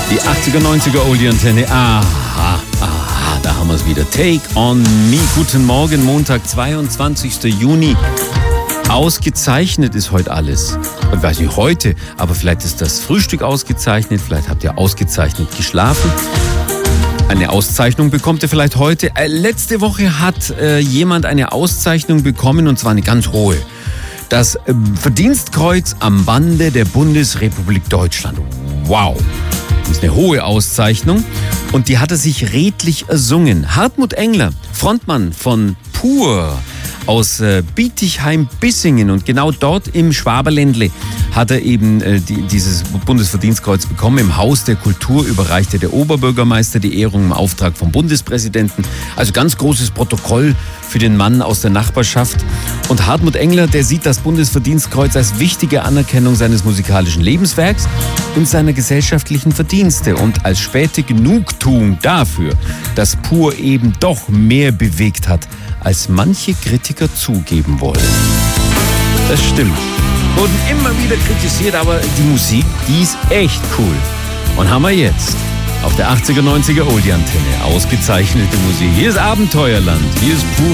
Die 80er, 90er Oldie-Antenne. Aha, da haben wir es wieder. Take on Me. Guten Morgen, Montag, 22. Juni. Ausgezeichnet ist heute alles. Ich weiß nicht heute, aber vielleicht ist das Frühstück ausgezeichnet, vielleicht habt ihr ausgezeichnet geschlafen. Eine Auszeichnung bekommt ihr vielleicht heute. Letzte Woche hat jemand eine Auszeichnung bekommen, und zwar eine ganz hohe. Das Verdienstkreuz am Bande der Bundesrepublik Deutschland. Wow! Das ist eine hohe Auszeichnung und die hat er sich redlich ersungen. Hartmut Engler, Frontmann von Pur aus Bietigheim-Bissingen, und genau dort im Schwaberländle hat er eben dieses Bundesverdienstkreuz bekommen. Im Haus der Kultur überreichte der Oberbürgermeister die Ehrung im Auftrag vom Bundespräsidenten. Also ganz großes Protokoll für den Mann aus der Nachbarschaft. Und Hartmut Engler, der sieht das Bundesverdienstkreuz als wichtige Anerkennung seines musikalischen Lebenswerks und seiner gesellschaftlichen Verdienste und als späte Genugtuung dafür, dass Pur eben doch mehr bewegt hat, als manche Kritiker zugeben wollen. Das stimmt. Wurden immer wieder kritisiert, aber die Musik, die ist echt cool. Und haben wir jetzt auf der 80er, 90er Oldie-Antenne ausgezeichnete Musik. Hier ist Abenteuerland, hier ist Pur.